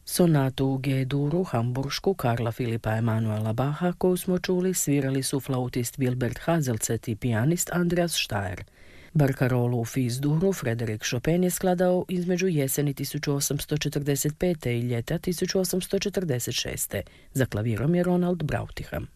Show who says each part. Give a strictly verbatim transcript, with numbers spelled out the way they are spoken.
Speaker 1: Sonatu u G-duru, hamburšku, Karla Filipa Emanuela Bacha, koju smo čuli, svirali su flautist Wilbert Hazelcet i pijanist Andreas Steyr. Barkarolu u Fis-duru Frederik Chopin je skladao između jeseni tisuću osamsto četrdeset pete. i ljeta tisuću osamsto četrdeset šeste. Za klavirom je Ronald Brautigam.